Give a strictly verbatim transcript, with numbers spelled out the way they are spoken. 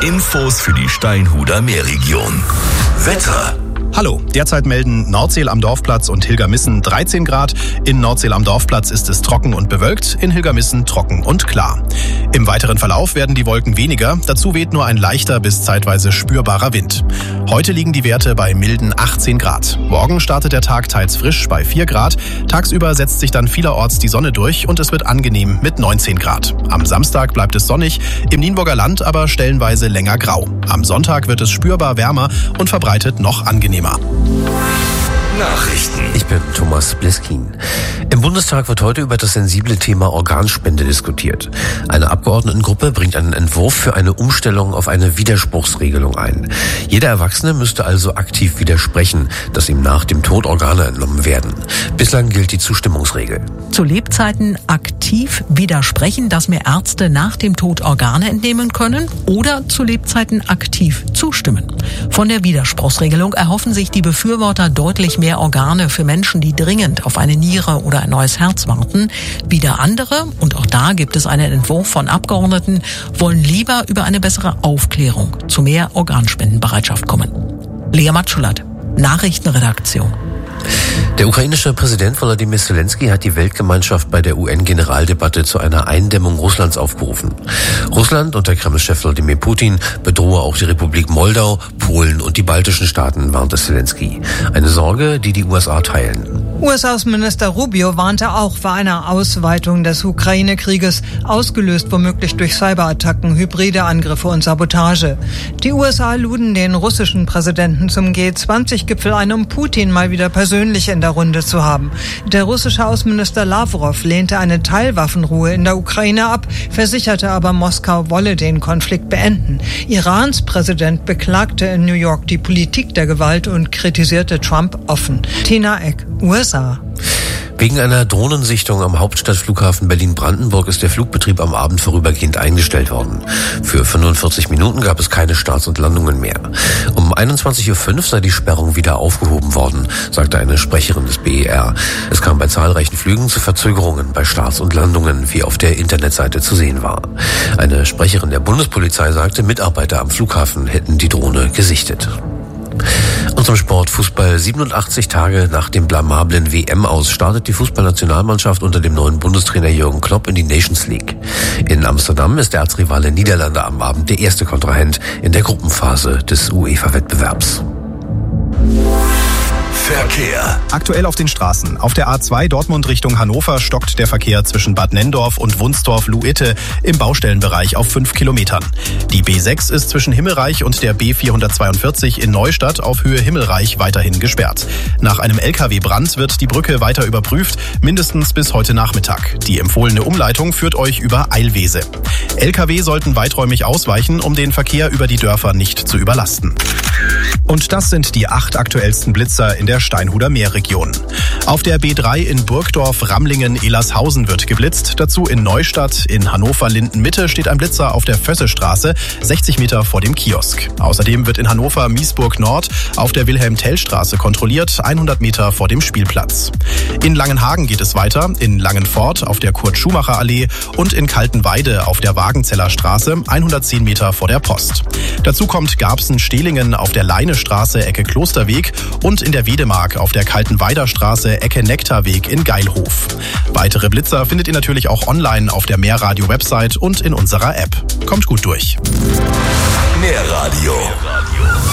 Infos für die Steinhuder Meerregion. Wetter. Hallo, derzeit melden Nordseel am Dorfplatz und Hilgermissen dreizehn Grad. In Nordseel am Dorfplatz ist es trocken und bewölkt, in Hilgermissen trocken und klar. Im weiteren Verlauf werden die Wolken weniger, dazu weht nur ein leichter bis zeitweise spürbarer Wind. Heute liegen die Werte bei milden achtzehn Grad. Morgen startet der Tag teils frisch bei vier Grad. Tagsüber setzt sich dann vielerorts die Sonne durch und es wird angenehm mit neunzehn Grad. Am Samstag bleibt es sonnig, im Nienburger Land aber stellenweise länger grau. Am Sonntag wird es spürbar wärmer und verbreitet noch angenehmer. Nachrichten. Ich bin Thomas Bliskin. Im Bundestag wird heute über das sensible Thema Organspende diskutiert. Eine Abgeordnetengruppe bringt einen Entwurf für eine Umstellung auf eine Widerspruchsregelung ein. Jeder Erwachsene müsste also aktiv widersprechen, dass ihm nach dem Tod Organe entnommen werden. Bislang gilt die Zustimmungsregel. Zu Lebzeiten aktiv widersprechen, dass mir Ärzte nach dem Tod Organe entnehmen können, oder zu Lebzeiten aktiv zustimmen. Von der Widerspruchsregelung erhoffen sich die Befürworter deutlich mehr Organe für Menschen, die dringend auf eine Niere oder ein neues Herz warten. Wieder andere, und auch da gibt es einen Entwurf von Abgeordneten, wollen lieber über eine bessere Aufklärung zu mehr Organspendenbereitschaft kommen. Lea Matschulat, Nachrichtenredaktion. Der ukrainische Präsident Volodymyr Zelensky hat die Weltgemeinschaft bei der U N-Generaldebatte zu einer Eindämmung Russlands aufgerufen. Russland und der Kreml-Chef Wladimir Putin bedrohe auch die Republik Moldau, Polen und die baltischen Staaten, warnte Zelensky. Eine Sorge, die die U S A teilen. U S-Außenminister Rubio warnte auch vor einer Ausweitung des Ukraine-Krieges, ausgelöst womöglich durch Cyberattacken, hybride Angriffe und Sabotage. Die U S A luden den russischen Präsidenten zum G zwanzig Gipfel ein, um Putin mal wieder persönlich in der Runde zu haben. Der russische Außenminister Lavrov lehnte eine Teilwaffenruhe in der Ukraine ab, versicherte aber, Moskau wolle den Konflikt beenden. Irans Präsident beklagte in New York die Politik der Gewalt und kritisierte Trump offen. Tina Eck, U S A. Wegen einer Drohnensichtung am Hauptstadtflughafen Berlin-Brandenburg ist der Flugbetrieb am Abend vorübergehend eingestellt worden. Für fünfundvierzig Minuten gab es keine Starts und Landungen mehr. Um einundzwanzig Uhr fünf sei die Sperrung wieder aufgehoben worden, sagte eine Sprecherin des B E R. Es kam bei zahlreichen Flügen zu Verzögerungen bei Starts und Landungen, wie auf der Internetseite zu sehen war. Eine Sprecherin der Bundespolizei sagte, Mitarbeiter am Flughafen hätten die Drohne gesichtet. Und zum Sport Fußball. siebenundachtzig Tage nach dem blamablen W M-Aus startet die Fußballnationalmannschaft unter dem neuen Bundestrainer Jürgen Klopp in die Nations League. In Amsterdam ist der Erzrivale Niederlande am Abend der erste Kontrahent in der Gruppenphase des UEFA-Wettbewerbs. Verkehr. Aktuell auf den Straßen. Auf der A zwei Dortmund Richtung Hannover stockt der Verkehr zwischen Bad Nenndorf und Wunstorf-Luitte im Baustellenbereich auf fünf Kilometern. Die B sechs ist zwischen Himmelreich und der B vierhundertzweiundvierzig in Neustadt auf Höhe Himmelreich weiterhin gesperrt. Nach einem L K W-Brand wird die Brücke weiter überprüft, mindestens bis heute Nachmittag. Die empfohlene Umleitung führt euch über Eilwese. L K W sollten weiträumig ausweichen, um den Verkehr über die Dörfer nicht zu überlasten. Und das sind die acht aktuellsten Blitzer in der Steinhuder Meerregion. Auf der B drei in Burgdorf, Ramlingen, Elershausen wird geblitzt. Dazu in Neustadt, in Hannover-Linden-Mitte steht ein Blitzer auf der Vössestraße, sechzig Meter vor dem Kiosk. Außerdem wird in Hannover Miesburg-Nord auf der Wilhelm-Tell-Straße kontrolliert, hundert Meter vor dem Spielplatz. In Langenhagen geht es weiter, in Langenfort auf der Kurt-Schumacher-Allee und in Kaltenweide auf der Wagenzeller Straße, hundertzehn Meter vor der Post. Dazu kommt Garbsen-Stehlingen auf der Leinestraße, Ecke Klosterweg und in der Wedemark auf der Kaltenweider Straße, Ecke Nektarweg in Geilhof. Weitere Blitzer findet ihr natürlich auch online auf der Meerradio-Website und in unserer App. Kommt gut durch. Meerradio.